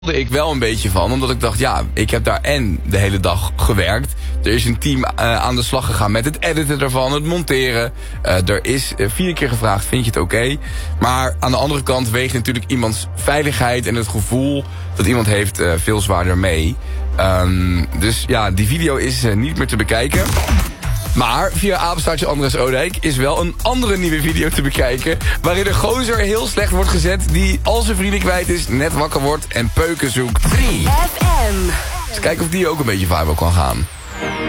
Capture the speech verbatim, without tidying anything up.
ik wel een beetje van, omdat ik dacht, ja, ik heb daar en de hele dag gewerkt. Er is een team uh, aan de slag gegaan met het editen ervan, het monteren. Uh, er is uh, vier keer gevraagd, vind je het oké? Okay? Maar aan de andere kant weegt natuurlijk iemands veiligheid en het gevoel dat iemand heeft uh, veel zwaarder mee. Um, dus ja, die video is uh, niet meer te bekijken. Maar via apenstaartje Andres Oudijk is wel een andere nieuwe video te bekijken, waarin een gozer heel slecht wordt gezet die al zijn vrienden kwijt is, net wakker wordt en peuken zoekt. drie F M. Dus kijken of die ook een beetje viral kan gaan.